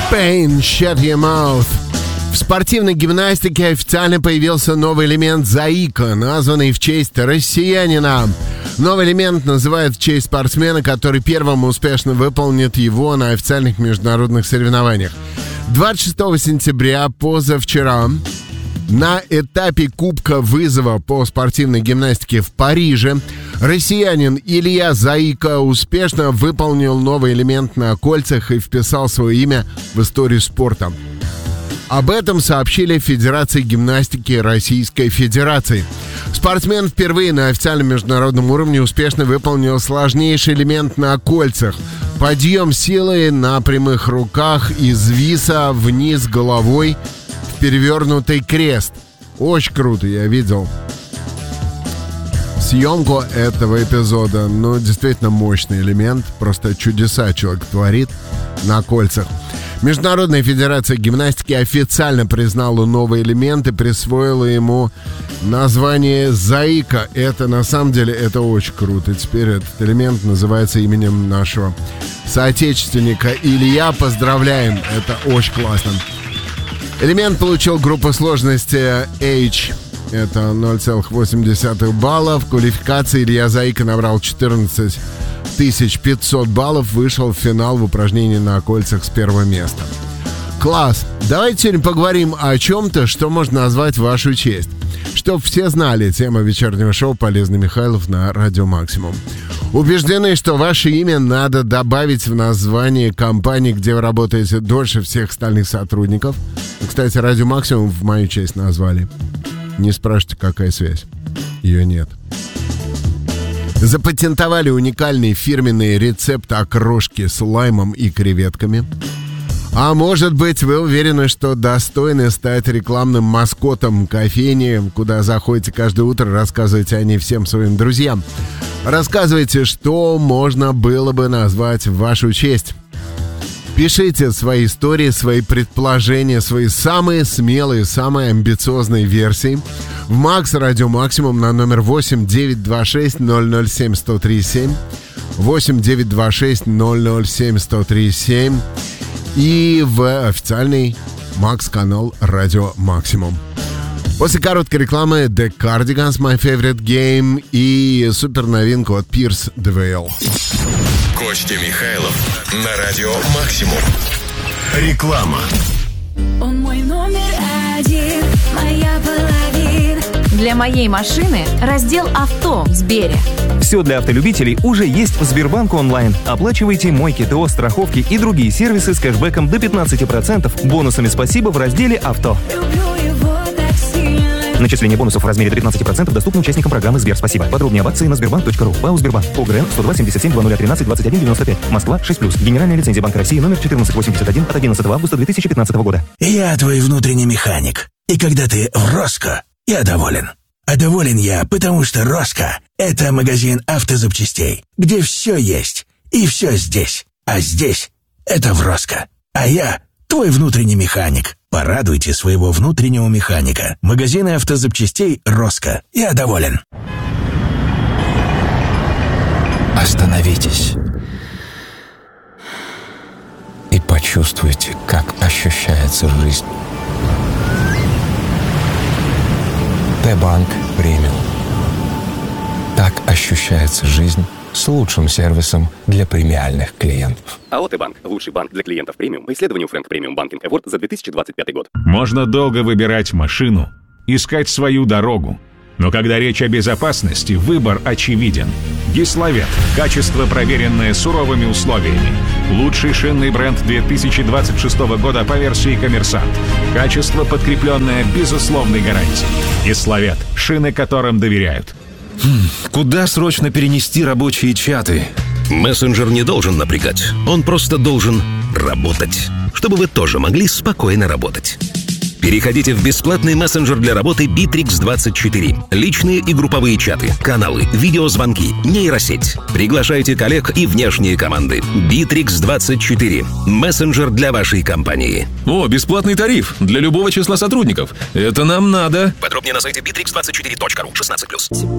Pain, Shut Your Mouth. В спортивной гимнастике официально появился новый элемент «Заика», названный в честь россиянина. Новый элемент называют в честь спортсмена, который первым успешно выполнит его на официальных международных соревнованиях. 26 сентября, позавчера, на этапе Кубка вызова по спортивной гимнастике в Париже россиянин Илья Заика успешно выполнил новый элемент на кольцах и вписал свое имя в историю спорта. Об этом сообщили в Федерации гимнастики Российской Федерации. Спортсмен впервые на официальном международном уровне успешно выполнил сложнейший элемент на кольцах. Подъем силы на прямых руках из виса вниз головой в перевернутый крест. Очень круто, я видел съемку этого эпизода. Ну, действительно мощный элемент. Просто чудеса человек творит на кольцах. Международная федерация гимнастики официально признала новый элемент и присвоила ему название «Заика». Это, на самом деле, это очень круто. Теперь этот элемент называется именем нашего соотечественника Илья. Поздравляем, это очень классно. Элемент получил группу сложности H. Это 0,8 балла. В квалификации Илья Заика набрал 14 500 баллов, вышел в финал в упражнении на кольцах с первого места. Класс! Давайте сегодня поговорим о чем-то, что можно назвать в вашу честь. Чтоб все знали, тема вечернего шоу «Полезный Михайлов» на Радио Максимум. Убеждены, что ваше имя надо добавить в название компании, где вы работаете дольше всех остальных сотрудников. Кстати, Радио Максимум в мою честь назвали. Не спрашивайте, какая связь. Ее нет. Запатентовали уникальный фирменный рецепт окрошки с лаймом и креветками. А может быть, вы уверены, что достойны стать рекламным маскотом кофейни, куда заходите каждое утро, рассказываете о ней всем своим друзьям. Рассказывайте, что можно было бы назвать в вашу честь. Пишите свои истории, свои предположения, свои самые смелые, самые амбициозные версии в Макс Радио Максимум на номер 8 926 007 1037 8 926 007 1037 и в официальный Макс-канал Радио Максимум. После короткой рекламы The Cardigans, My Favorite Game и супер новинку от Pierce the Veil. Костя Михайлов на Радио Максимум. Реклама. Он мой номер один, моя половина. Для моей машины раздел «Авто» в Сбере. Все для автолюбителей уже есть в Сбербанк онлайн. Оплачивайте мойки, ТО, страховки и другие сервисы с кэшбэком до 15%. Бонусами «Спасибо» в разделе «Авто». Люблю его так сильно. Начисление бонусов в размере до 15% доступно участникам программы «Сбер Спасибо». Подробнее об акции на sberbank.ru. ПАО «Сбербанк». ОГРН 102-77-2013-21-95. Москва, 6+. Генеральная лицензия Банка России номер 1481 от 11 августа 2015 года. Я твой внутренний механик. И когда ты в Роско, я доволен. А доволен я, потому что Роско — это магазин автозапчастей, где все есть и все здесь. А здесь — это в Роско. А я твой внутренний механик. Порадуйте своего внутреннего механика. Магазины автозапчастей Роско. Я доволен. Остановитесь и почувствуйте, как ощущается жизнь. Т-банк премиум. Так ощущается жизнь с лучшим сервисом для премиальных клиентов. АО «Т-банк» – лучший банк для клиентов премиум по исследованию Фрэнк Премиум Банкинг Эворд за 2025 год. Можно долго выбирать машину, искать свою дорогу. Но когда речь о безопасности, выбор очевиден. Гиславет – качество, проверенное суровыми условиями. Лучший шинный бренд 2026 года по версии «Коммерсант». Качество, подкрепленное безусловной гарантией. Гиславет – шины, которым доверяют. Куда срочно перенести рабочие чаты? Мессенджер не должен напрягать. Он просто должен работать. Чтобы вы тоже могли спокойно работать. Переходите в бесплатный мессенджер для работы Bittrex24. Личные и групповые чаты, каналы, видеозвонки, нейросеть. Приглашайте коллег и внешние команды. Bittrex24. Мессенджер для вашей компании. О, бесплатный тариф для любого числа сотрудников. Это нам надо. Подробнее на сайте bittrex24.ru 16+.